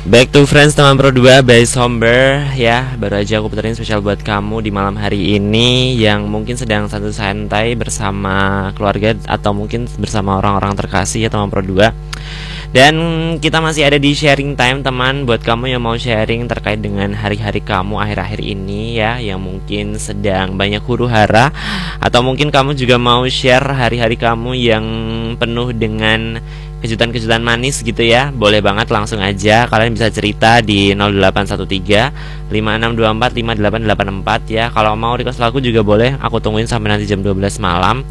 Back to friends teman Pro 2 by Somber ya. Baru aja aku puterin spesial buat kamu di malam hari ini yang mungkin sedang santai bersama keluarga atau mungkin bersama orang-orang terkasih ya teman Pro 2. Dan kita masih ada di sharing time teman. Buat kamu yang mau sharing terkait dengan hari-hari kamu akhir-akhir ini ya, yang mungkin sedang banyak huru-hara, atau mungkin kamu juga mau share hari-hari kamu yang penuh dengan kejutan-kejutan manis gitu ya. Boleh banget, langsung aja kalian bisa cerita di 0813 5624 5884 ya. Kalau mau request lagu juga boleh, aku tungguin sampai nanti jam 12 malam.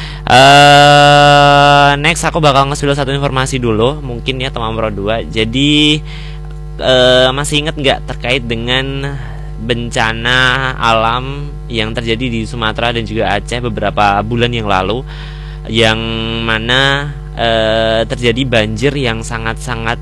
Next aku bakal nge-spill satu informasi dulu mungkin ya teman Pro 2. Jadi masih inget nggak terkait dengan bencana alam yang terjadi di Sumatera dan juga Aceh beberapa bulan yang lalu, yang mana terjadi banjir yang sangat-sangat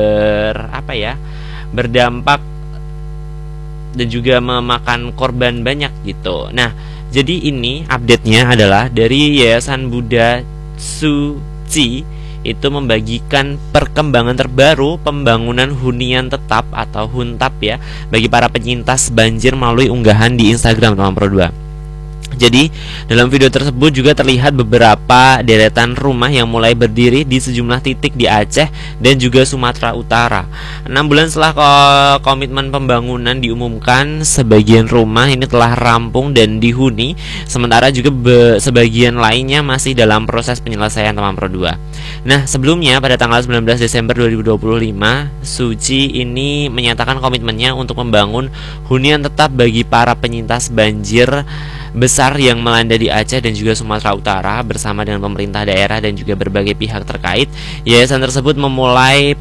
berdampak dan juga memakan korban banyak gitu. Nah, jadi ini update-nya adalah dari Yayasan Buddha Suci itu membagikan perkembangan terbaru pembangunan hunian tetap atau huntap ya bagi para penyintas banjir melalui unggahan di Instagram teman Pro 2. Jadi dalam video tersebut juga terlihat beberapa deretan rumah yang mulai berdiri di sejumlah titik di Aceh dan juga Sumatera Utara. 6 bulan setelah komitmen pembangunan diumumkan, sebagian rumah ini telah rampung dan dihuni, sementara juga sebagian lainnya masih dalam proses penyelesaian teman Pro 2. Nah, sebelumnya pada tanggal 19 Desember 2025, Suci ini menyatakan komitmennya untuk membangun hunian tetap bagi para penyintas banjir besar yang melanda di Aceh dan juga Sumatera Utara bersama dengan pemerintah daerah dan juga berbagai pihak terkait. Yayasan tersebut memulai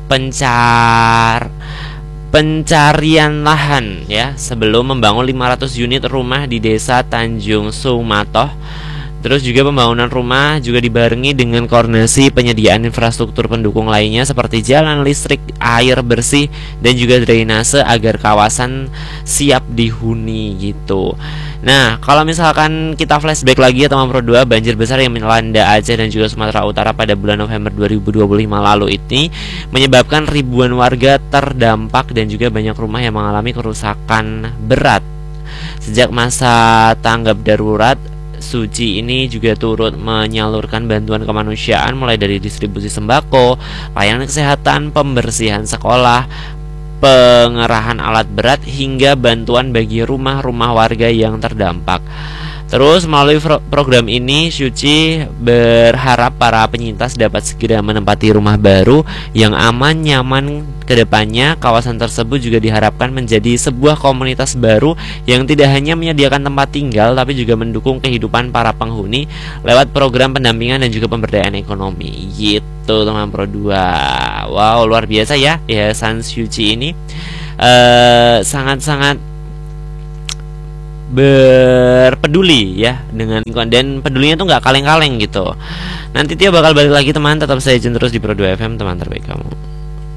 pencarian lahan ya sebelum membangun 500 unit rumah di Desa Tanjung Sumatoh. Terus juga pembangunan rumah juga dibarengi dengan koordinasi penyediaan infrastruktur pendukung lainnya seperti jalan, listrik, air bersih, dan juga drainase agar kawasan siap dihuni gitu. Nah, kalau misalkan kita flashback lagi ya teman Pro 2, banjir besar yang melanda Aceh dan juga Sumatera Utara pada bulan November 2025 lalu ini menyebabkan ribuan warga terdampak dan juga banyak rumah yang mengalami kerusakan berat. Sejak masa tanggap darurat, Suci ini juga turut menyalurkan bantuan kemanusiaan mulai dari distribusi sembako, layanan kesehatan, pembersihan sekolah, pengerahan alat berat, hingga bantuan bagi rumah-rumah warga yang terdampak. Terus melalui program ini Suci berharap para penyintas dapat segera menempati rumah baru yang aman, nyaman. Kedepannya kawasan tersebut juga diharapkan menjadi sebuah komunitas baru yang tidak hanya menyediakan tempat tinggal tapi juga mendukung kehidupan para penghuni lewat program pendampingan dan juga pemberdayaan ekonomi gitu teman Pro 2. Wow, luar biasa ya Yayasan Suci ini. Sangat-sangat berpeduli ya dengan lingkungan, dan pedulinya tuh nggak kaleng-kaleng gitu. Nanti dia bakal balik lagi teman, tetap stay tune terus di Pro 2 FM, teman terbaik kamu.